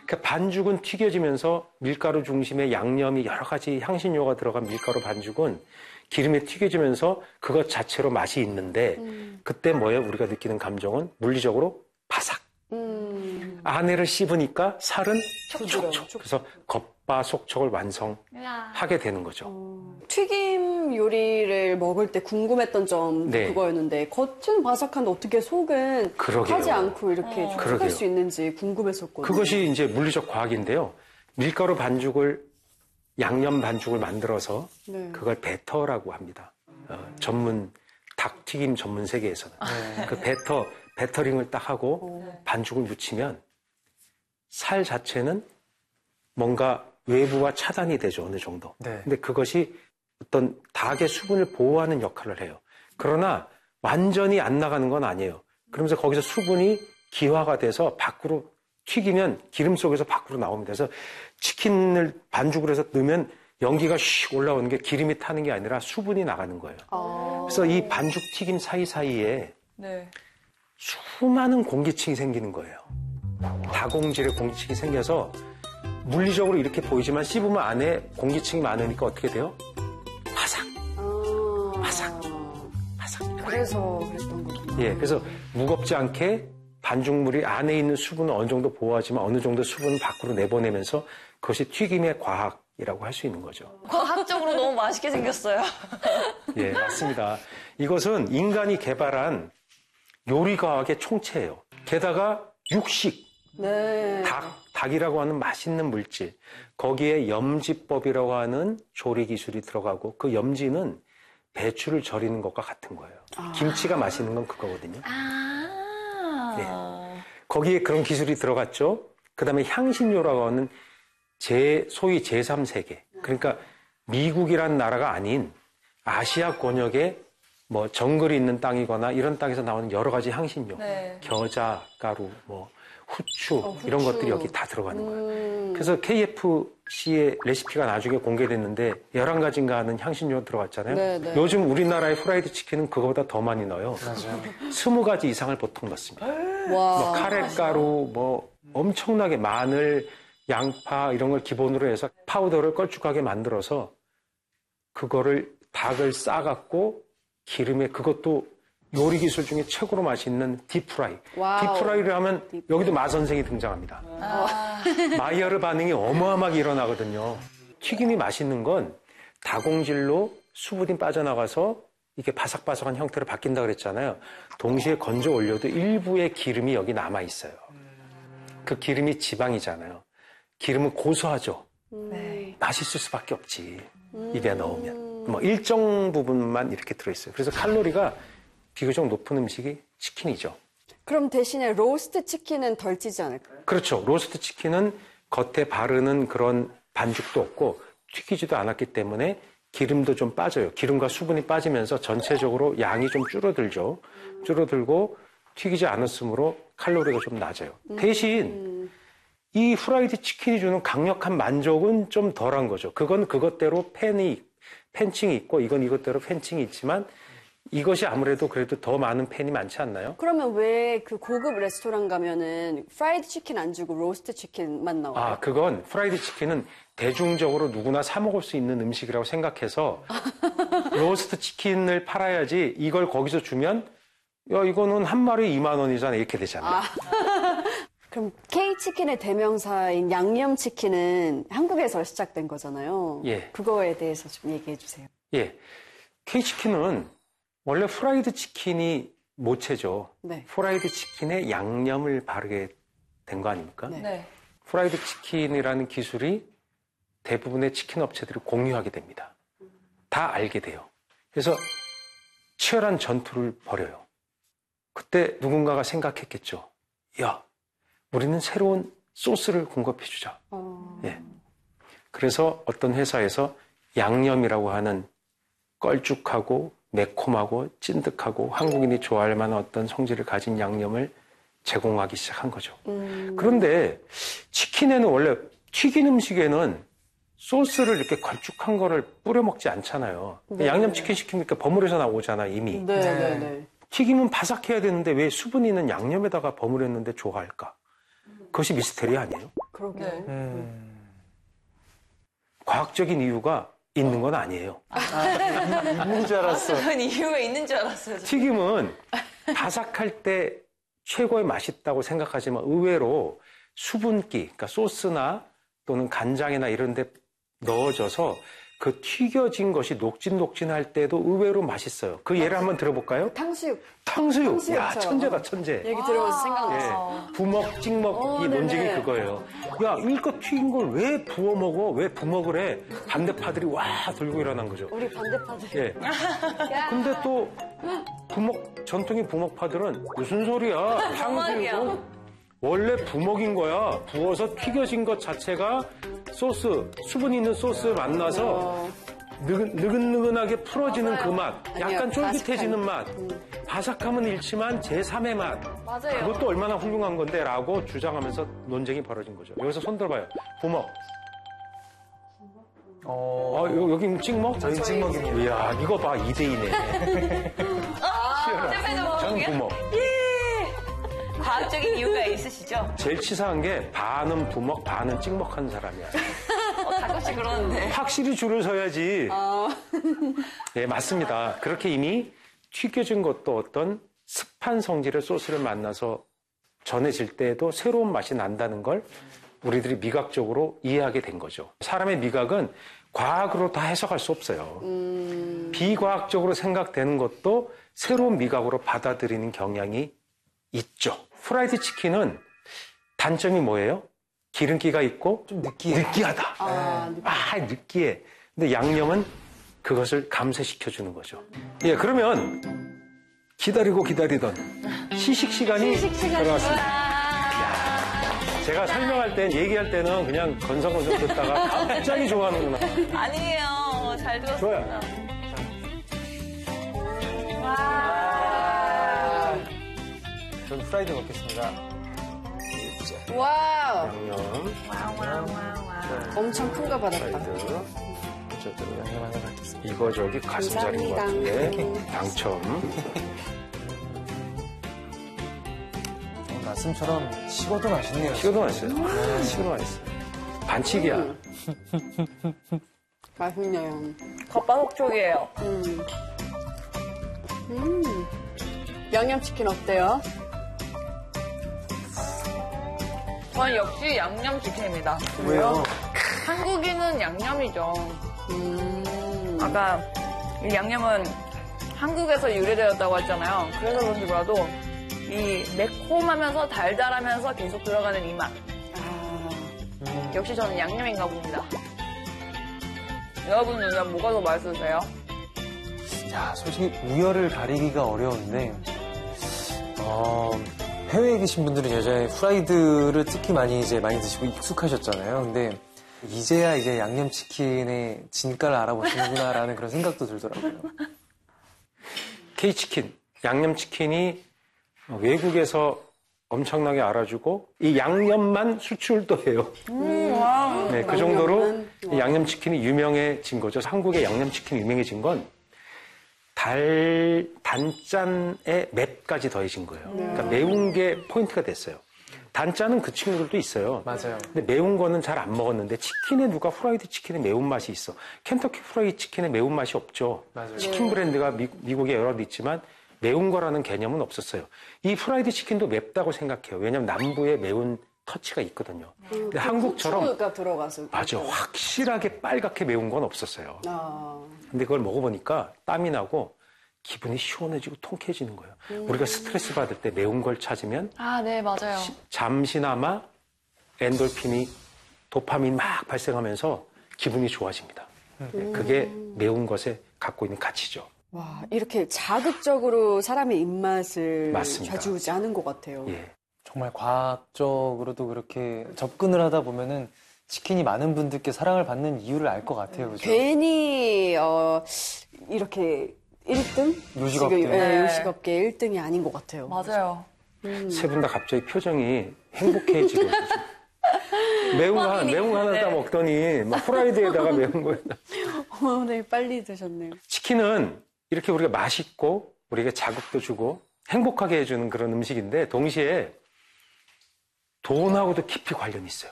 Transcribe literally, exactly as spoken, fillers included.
그러니까 반죽은 튀겨지면서 밀가루 중심의 양념이 여러 가지 향신료가 들어간 밀가루 반죽은 기름에 튀겨지면서 그것 자체로 맛이 있는데 음. 그때 뭐예요? 우리가 느끼는 감정은 물리적으로 바삭. 음. 안에를 씹으니까 살은 촉촉촉. 그래서 겉바속촉을 완성하게 되는 거죠. 어. 튀김 요리를 먹을 때 궁금했던 점 네. 그거였는데 겉은 바삭한데 어떻게 속은 그러게요. 하지 않고 이렇게 어. 촉촉할 수 있는지 궁금했었거든요. 그것이 이제 물리적 과학인데요. 밀가루 반죽을 양념 반죽을 만들어서 네. 그걸 배터라고 합니다. 어, 전문 닭튀김 전문 세계에서는 네. 그 배터 배터링을 딱 하고 오. 반죽을 묻히면 살 자체는 뭔가 외부와 차단이 되죠 어느 정도. 네. 근데 그것이 어떤 닭의 수분을 보호하는 역할을 해요. 그러나 완전히 안 나가는 건 아니에요. 그러면서 거기서 수분이 기화가 돼서 밖으로 튀기면 기름 속에서 밖으로 나옵니다. 그래서 치킨을 반죽을 해서 넣으면 연기가 슉 올라오는 게 기름이 타는 게 아니라 수분이 나가는 거예요. 아... 그래서 이 반죽 튀김 사이사이에 네. 수많은 공기층이 생기는 거예요. 다공질의 공기층이 생겨서 물리적으로 이렇게 보이지만 씹으면 안에 공기층이 많으니까 어떻게 돼요? 바삭, 아... 바삭, 바삭. 그래서 그랬던 거군요. 예, 그래서 무겁지 않게 반죽물이 안에 있는 수분은 어느 정도 보호하지만 어느 정도 수분은 밖으로 내보내면서 그것이 튀김의 과학이라고 할 수 있는 거죠. 과학적으로 너무 맛있게 생겼어요. 예, 맞습니다. 이것은 인간이 개발한 요리 과학의 총체예요. 게다가 육식, 네. 닭, 닭이라고 하는 맛있는 물질, 거기에 염지법이라고 하는 조리 기술이 들어가고 그 염지는 배추를 절이는 것과 같은 거예요. 아. 김치가 맛있는 건 그거거든요. 아. 네. 거기에 그런 기술이 들어갔죠. 그 다음에 향신료라고 하는 제, 소위 제삼 세계. 그러니까 미국이란 나라가 아닌 아시아 권역에 뭐 정글이 있는 땅이거나 이런 땅에서 나오는 여러 가지 향신료. 네. 겨자, 가루, 뭐 후추, 어, 후추 이런 것들이 여기 다 들어가는 음. 거예요. 그래서 케이에프씨의 레시피가 나중에 공개됐는데 열한 가지인가 하는 향신료 들어갔잖아요. 네, 네. 요즘 우리나라의 프라이드 치킨은 그거보다 더 많이 넣어요. 맞아요. 스무 가지 이상을 보통 넣습니다. 뭐 카레가루, 뭐 엄청나게 마늘, 양파 이런 걸 기본으로 해서 파우더를 걸쭉하게 만들어서 그거를 닭을 싸갖고 기름에 그것도 요리 기술 중에 최고로 맛있는 딥프라이. 와우. 딥프라이를 하면 딥프라이. 여기도 마선생이 등장합니다. 아. 마이야르 반응이 어마어마하게 일어나거든요. 튀김이 맛있는 건 다공질로 수분이 빠져나가서 이게 바삭바삭한 형태로 바뀐다 그랬잖아요. 동시에 건져 올려도 일부의 기름이 여기 남아있어요. 그 기름이 지방이잖아요. 기름은 고소하죠. 네. 맛있을 수밖에 없지. 입에 넣으면. 뭐 일정 부분만 이렇게 들어있어요. 그래서 칼로리가 비교적 높은 음식이 치킨이죠. 그럼 대신에 로스트 치킨은 덜 찌지 않을까요? 그렇죠. 로스트 치킨은 겉에 바르는 그런 반죽도 없고 튀기지도 않았기 때문에 기름도 좀 빠져요. 기름과 수분이 빠지면서 전체적으로 양이 좀 줄어들죠. 줄어들고 튀기지 않았으므로 칼로리가 좀 낮아요. 대신 이 후라이드 치킨이 주는 강력한 만족은 좀 덜한 거죠. 그건 그것대로 팬이, 팬층이 있고 이건 이것대로 팬층이 있지만 이것이 아무래도 그래도 더 많은 팬이 많지 않나요? 그러면 왜 그 고급 레스토랑 가면은 프라이드 치킨 안 주고 로스트 치킨만 나와요? 아, 그건 프라이드 치킨은 대중적으로 누구나 사 먹을 수 있는 음식이라고 생각해서 로스트 치킨을 팔아야지 이걸 거기서 주면 야, 이거는 한 마리 이만 원이잖아 이렇게 되잖아요. 아. 그럼 K치킨의 대명사인 양념치킨은 한국에서 시작된 거잖아요. 예. 그거에 대해서 좀 얘기해 주세요. 예. K치킨은 원래 프라이드 치킨이 모체죠. 네. 프라이드 치킨에 양념을 바르게 된 거 아닙니까? 네. 네. 프라이드 치킨이라는 기술이 대부분의 치킨 업체들이 공유하게 됩니다. 다 알게 돼요. 그래서 치열한 전투를 벌여요. 그때 누군가가 생각했겠죠. 야, 우리는 새로운 소스를 공급해주자. 어... 예. 그래서 어떤 회사에서 양념이라고 하는 걸쭉하고 매콤하고 찐득하고 한국인이 좋아할 만한 어떤 성질을 가진 양념을 제공하기 시작한 거죠. 음... 그런데 치킨에는 원래 튀긴 음식에는 소스를 이렇게 걸쭉한 거를 뿌려 먹지 않잖아요. 네. 양념치킨 시키니까 버무려서 나오잖아 이미. 네, 네, 네. 튀김은 바삭해야 되는데 왜 수분 있는 양념에다가 버무렸는데 좋아할까? 그것이 미스테리 아니에요? 그러게요. 네. 음. 과학적인 이유가 있는 건 아니에요. 있는 줄 알았어. 그런 이유가 있는 줄 알았어요. 저는. 튀김은 바삭할 때 최고의 맛있다고 생각하지만 의외로 수분기, 그러니까 소스나 또는 간장이나 이런 데 넣어져서 그 튀겨진 것이 녹진녹진할 때도 의외로 맛있어요. 그 예를 한번 들어볼까요? 탕수육. 탕수육. 탕수육 야, 저요. 천재다, 천재. 얘기 들으면서 생각났어요. 예, 부먹, 찍먹, 어, 이 논쟁이 네네. 그거예요. 야, 일껏 튀긴 걸 왜 부어 먹어? 왜 부먹을 해? 반대파들이 와 들고 일어난 거죠. 우리 반대파들. 예. 근데 또 부먹, 전통의 부먹파들은 무슨 소리야? 부먹이야. 탕수육은 원래 부먹인 거야. 부어서 튀겨진 것 자체가 소스, 수분 있는 소스 만나서 어, 느근, 느근느근하게 풀어지는 그 맛, 약간 아니요, 쫄깃해지는 바삭한. 맛, 음. 바삭함은 잃지만 제삼의 맛. 맞아요. 그것도 얼마나 훌륭한 건데 라고 주장하면서 논쟁이 벌어진 거죠. 여기서 손 들어봐요. 부먹. 어, 아, 요- 여기 찍먹? 저희 찍먹입니다. 이야, 이거 봐. 이 대 이네. 아, 저는 부먹. 과학적인 이유가 있으시죠? 제일 치사한 게 반은 부먹, 반은 찍먹한 사람이야. 어, 가끔씩 그러는데. 확실히 줄을 서야지. 아, 네, 맞습니다. 그렇게 이미 튀겨진 것도 어떤 습한 성질의 소스를 만나서 전해질 때에도 새로운 맛이 난다는 걸 우리들이 미각적으로 이해하게 된 거죠. 사람의 미각은 과학으로 다 해석할 수 없어요. 음, 비과학적으로 생각되는 것도 새로운 미각으로 받아들이는 경향이 있죠. 프라이드 치킨은 단점이 뭐예요? 기름기가 있고 좀 느끼해. 느끼하다. 아, 아, 느끼해. 근데 양념은 그것을 감쇄시켜주는 거죠. 예, 그러면 기다리고 기다리던 시식 시간이 들어왔습니다. 아, 제가 설명할 땐, 얘기할 때는 그냥 건성건성 듣다가 갑자기 좋아하는구나. 아니에요. 잘 들었습니다. 좋아요. 와. 전 프라이드 먹겠습니다. 와우. 양념, 엄청 큰 거 받았다. 프라이드. 저도 양념 하나 받겠습니다. 이거 저기 가슴살인 것 같은데. 감사합니다. 당첨. 어, 말씀처럼 식어도 맛있네요. 식어도 맛있어요. 아, 식어도 맛있어요. 반칙이야. 음. 맛있네요. 겉바속촉이에요. 음. 음. 양념치킨 어때요? 저는 역시 양념치킨입니다. 왜요? 한국인은 양념이죠. 음. 아까 이 양념은 한국에서 유래되었다고 했잖아요. 그래서 그런지 몰라도 이 매콤하면서 달달하면서 계속 들어가는 이 맛. 아, 음, 역시 저는 양념인가 봅니다. 여러분은 뭐가 더 맛있으세요? 야, 솔직히 우열을 가리기가 어려운데, 어, 해외에 계신 분들은 예전에 프라이드를 특히 많이 이제 많이 드시고 익숙하셨잖아요. 근데 이제야 이제 양념치킨의 진가를 알아보시는구나라는 그런 생각도 들더라고요. K치킨, 양념치킨이 외국에서 엄청나게 알아주고 이 양념만 수출도 해요. 와. 네, 그 정도로 양념은, 이 양념치킨이 유명해진 거죠. 한국의 양념치킨이 유명해진 건 달, 단짠에 맵까지 더해진 거예요. 그러니까 매운 게 포인트가 됐어요. 단짠은 그 친구들도 있어요. 맞아요. 근데 매운 거는 잘 안 먹었는데 치킨에 누가 프라이드 치킨에 매운맛이 있어. 켄터키 프라이드 치킨에 매운맛이 없죠. 맞아요. 치킨 브랜드가 미, 미국에 여러 개 있지만 매운 거라는 개념은 없었어요. 이 프라이드 치킨도 맵다고 생각해요. 왜냐하면 남부에 매운 터치가 있거든요. 근데 한국처럼 후추가 들어가서. 맞아, 확실하게 빨갛게 매운 건 없었어요. 아, 근데 그걸 먹어보니까 땀이 나고 기분이 시원해지고 통쾌해지는 거예요. 우리가 스트레스 받을 때 매운 걸 찾으면 아, 네, 맞아요. 잠시나마 엔돌핀이 도파민 막 발생하면서 기분이 좋아집니다. 네, 그게 매운 것에 갖고 있는 가치죠. 와, 이렇게 자극적으로 사람의 입맛을 맞습니다. 좌지우지하는 것 같아요. 예. 정말 과학적으로도 그렇게 접근을 하다 보면은 치킨이 많은 분들께 사랑을 받는 이유를 알 것 같아요. 그죠? 괜히 어, 이렇게 일 등? 요식업계. 지금, 예, 네. 요식업계 일 등이 아닌 것 같아요. 맞아요. 세 분 다 갑자기 표정이 행복해지고 있어요. 매운 거, 하나- 매운 거 하나 네. 다 먹더니 막 프라이드에다가 매운 거에다. 어, 네, 빨리 드셨네요. 치킨은 이렇게 우리가 맛있고 우리에게 자극도 주고 행복하게 해주는 그런 음식인데 동시에 돈하고도 깊이 관련이 있어요.